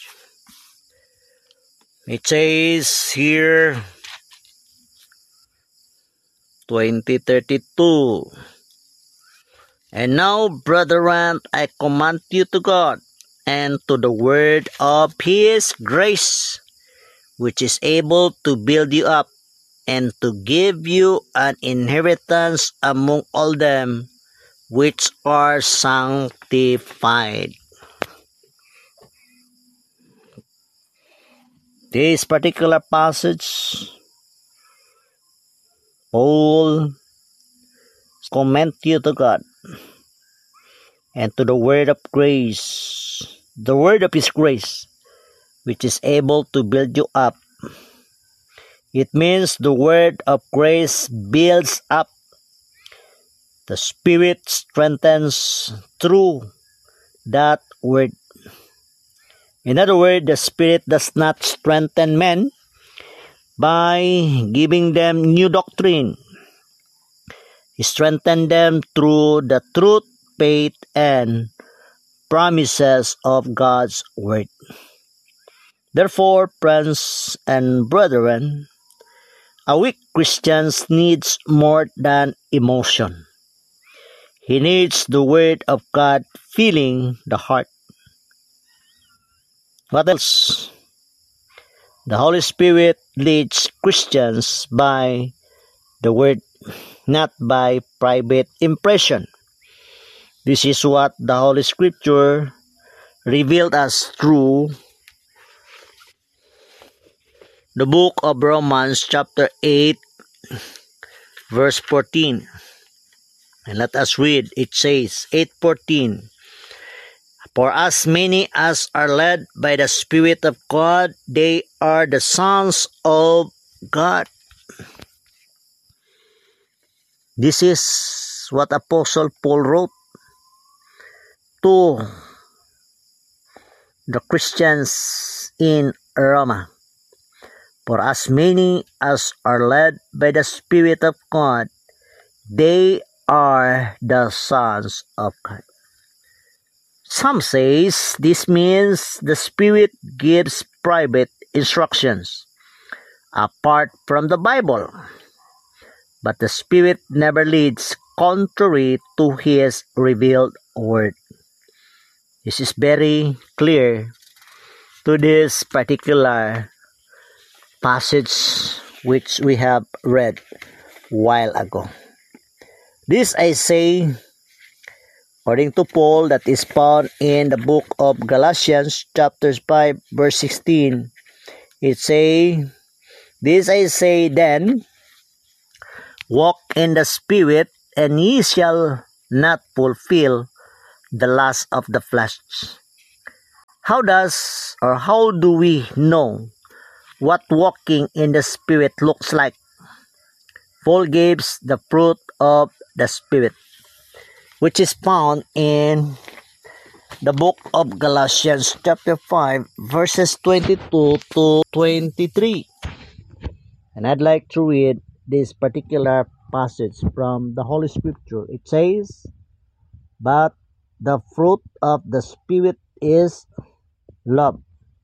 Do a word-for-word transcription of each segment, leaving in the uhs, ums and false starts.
It says here, twenty thirty-two. And now, brethren, I command you to God and to the word of His grace, which is able to build you up and to give you an inheritance among all them which are sanctified. This particular passage, Paul commend you to God and to the word of grace, the word of His grace, which is able to build you up. It means the word of grace builds up. The Spirit strengthens through that word. In other words, the Spirit does not strengthen men by giving them new doctrine. He strengthened them through the truth, faith, and promises of God's word. Therefore, friends and brethren, a weak Christian needs more than emotion. He needs the word of God filling the heart. What else? The Holy Spirit leads Christians by the word, not by private impression. This is what the Holy Scripture revealed us through the book of Romans chapter eight verse fourteen. And let us read. It says, eight fourteen. For as many as are led by the Spirit of God, they are the sons of God. This is what Apostle Paul wrote to the Christians in Roma. For as many as are led by the Spirit of God, they are the sons of God. Some says this means the Spirit gives private instructions apart from the Bible, but the Spirit never leads contrary to His revealed word. This is very clear to this particular passage which we have read a while ago. This I say, according to Paul, that is found in the book of Galatians chapter five verse sixteen. It say, this I say then, walk in the Spirit, and ye shall not fulfill the lust of the flesh. How does or how do we know what walking in the Spirit looks like? Paul gives the fruit of the Spirit, which is found in the book of Galatians chapter five verses twenty-two to twenty-three. And I'd like to read this particular passage from the Holy Scripture. It says, but the fruit of the Spirit is love,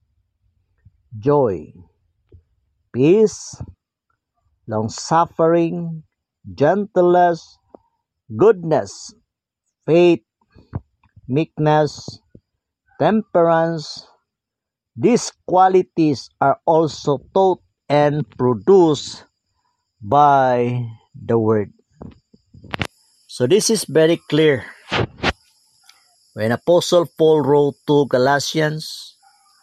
joy, peace, long-suffering, gentleness, goodness, faith, meekness, temperance. These qualities are also taught and produced by the word. So this is very clear. When Apostle Paul wrote to Galatians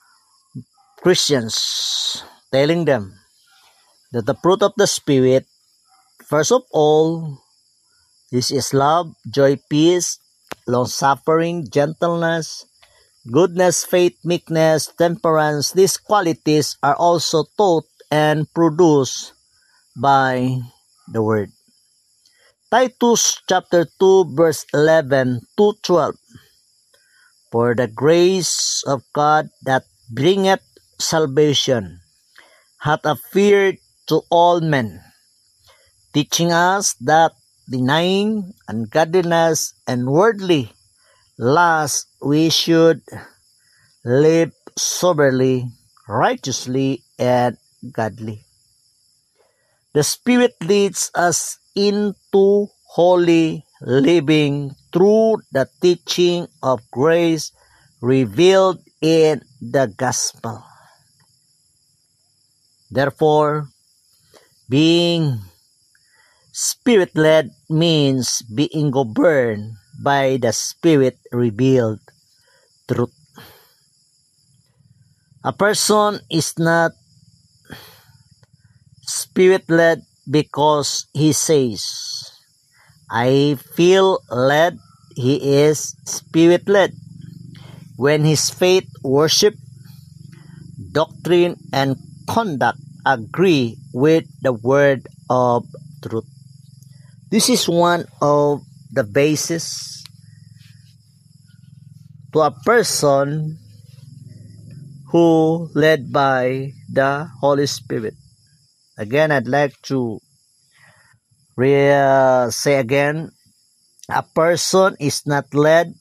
Christians, telling them that the fruit of the Spirit, first of all, this is love, joy, peace, long-suffering, gentleness, goodness, faith, meekness, temperance. These qualities are also taught and produced by the word. Titus chapter two verse eleven to twelve. For the grace of God that bringeth salvation hath appeared to all men, teaching us that denying ungodliness and worldly lust we should live soberly, righteously, and godly. The Spirit leads us into holy living through the teaching of grace revealed in the gospel. Therefore, being Spirit-led means being governed by the Spirit-revealed truth. A person is not Spirit-led because he says, I feel led. He is Spirit-led when his faith, worship, doctrine, and conduct agree with the word of truth. This is one of the bases to a person who led by the Holy Spirit. Again, I'd like to re- uh, say again, a person is not led,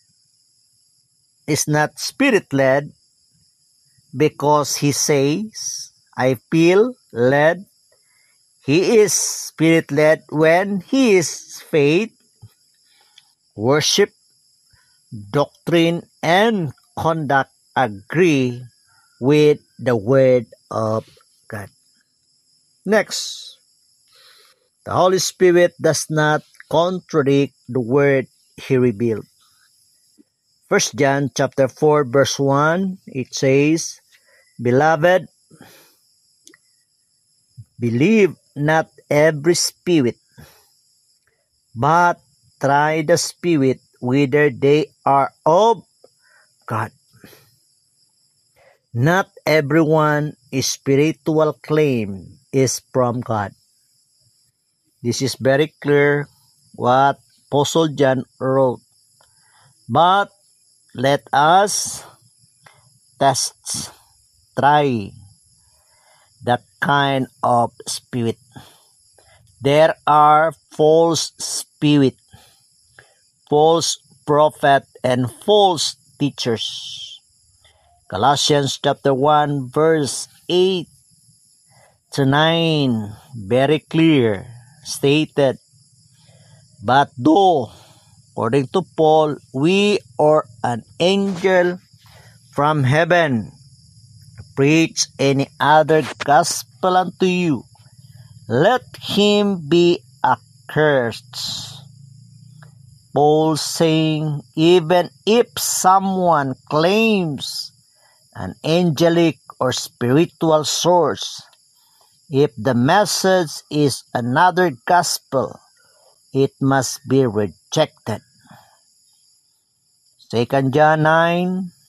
is not Spirit-led because he says, I feel led. He is Spirit-led when his faith, worship, doctrine, and conduct agree with the word of God. Next, the Holy Spirit does not contradict the word He revealed. First John chapter four verse one, it says, Beloved, believe not every spirit, but try the spirit whether they are of God. Not everyone spiritual claim is from God. This is very clear what Apostle John wrote. But let us test, try that kind of spirit. There are false spirit, false prophet, and false teachers. Colossians chapter one verse eight to nine, very clear, stated, But though, according to Paul, we or an angel from heaven preach any other gospel unto you, let him be accursed. Paul saying, even if someone claims an angelic or spiritual source, if the message is another gospel, it must be rejected. Second John nine